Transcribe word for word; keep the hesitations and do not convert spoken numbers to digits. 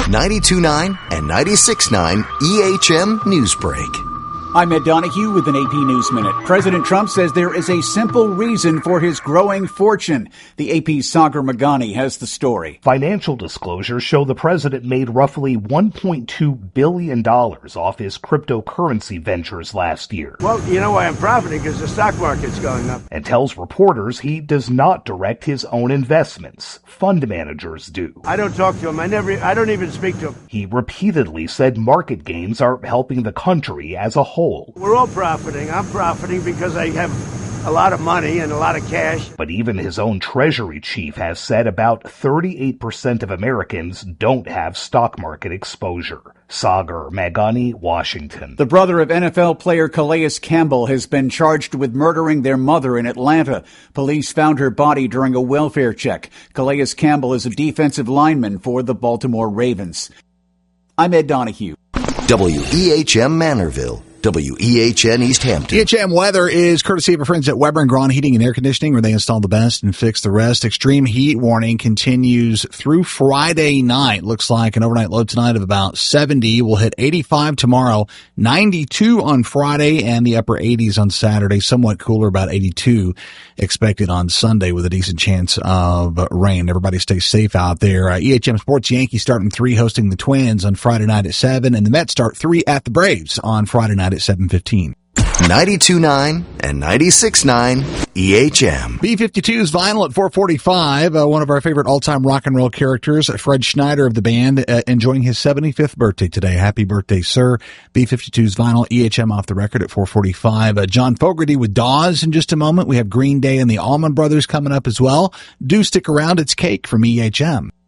ninety-two point nine and ninety-six point nine E H M Newsbreak. I'm Ed Donahue with an A P News Minute. President Trump says there is a simple reason for his growing fortune. The A P's Sagar Meghani has the story. Financial disclosures show the president made roughly one point two billion dollars off his cryptocurrency ventures last year. Well, you know why I'm profiting? Because the stock market's going up. And tells reporters he does not direct his own investments. Fund managers do. I don't talk to him. I never, I don't even speak to him. He repeatedly said market gains are helping the country as a whole. We're all profiting. I'm profiting because I have a lot of money and a lot of cash. But even his own Treasury chief has said about thirty-eight percent of Americans don't have stock market exposure. Sagar Meghani, Washington. The brother of N F L player Calais Campbell has been charged with murdering their mother in Atlanta. Police found her body during a welfare check. Calais Campbell is a defensive lineman for the Baltimore Ravens. I'm Ed Donahue. W E H M Manorville. W E H N East Hampton. E H M weather is courtesy of our friends at Weber and Braun Heating and Air Conditioning, where they install the best and fix the rest. Extreme heat warning continues through Friday night. Looks like an overnight low tonight of about seventy. We'll hit eighty-five tomorrow, ninety-two on Friday, and the upper eighties on Saturday. Somewhat cooler, about eighty-two expected on Sunday with a decent chance of rain. Everybody stay safe out there. Uh, E H M Sports Yankees starting three, hosting the Twins on Friday night at seven, and the Mets start three at the Braves on Friday night at seven fifteen. ninety-two point nine and ninety-six point nine E H M. B fifty-two's Vinyl at four forty-five. Uh, one of our favorite all-time rock and roll characters, Fred Schneider of the band, uh, enjoying his seventy-fifth birthday today. Happy birthday, sir. B fifty-two's Vinyl, E H M off the record at four forty-five. Uh, John Fogerty with Dawes in just a moment. We have Green Day and the Allman Brothers coming up as well. Do stick around. It's Cake from E H M.